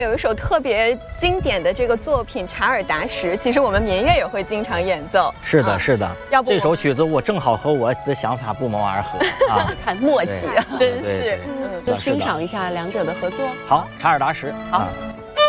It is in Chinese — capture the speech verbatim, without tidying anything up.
有一首特别经典的这个作品《查尔达什》，其实我们民乐也会经常演奏。 是的，啊、是的。 要不这首曲子我正好和我的想法不谋而合啊！ 看默契啊，真是。 嗯， 就欣赏一下两者的合作。 好，查尔达什。 好。 啊